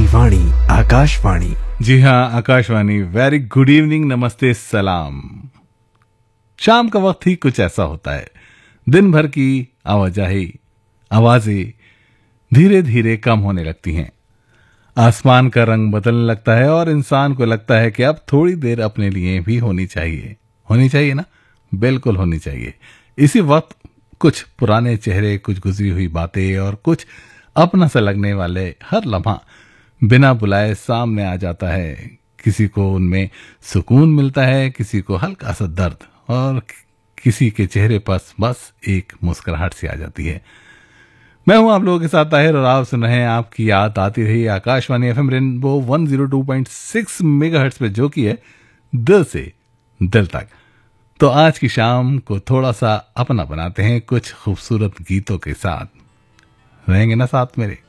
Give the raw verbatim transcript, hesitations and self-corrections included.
आपकी वाणी आकाशवाणी। जी हाँ, Akashvani. Very good evening, नमस्ते, सलाम। शाम का वक्त ही कुछ ऐसा होता है, दिन भर की आवाजाही आवाजें धीरे धीरे कम होने लगती हैं, आसमान का रंग बदलने लगता है और इंसान को लगता है कि अब थोड़ी देर अपने लिए भी होनी चाहिए। होनी चाहिए ना, बिल्कुल होनी चाहिए। इसी वक्त कुछ पुराने चेहरे, कुछ गुजरी हुई बातें और कुछ अपना सा लगने वाले हर लम्हा बिना बुलाए सामने आ जाता है। किसी को उनमें सुकून मिलता है, किसी को हल्का सा दर्द, और किसी के चेहरे पर बस एक मुस्कुराहट सी आ जाती है। मैं हूं आप लोगों के साथ ताहिर और आप सुन रहे हैं आपकी याद आती रही Akashvani FM rainbow one zero two point six megahertz पे, जो कि है दिल से दिल तक। तो आज की शाम को थोड़ा सा अपना बनाते हैं कुछ खूबसूरत गीतों के साथ। रहेंगे ना साथ मेरे?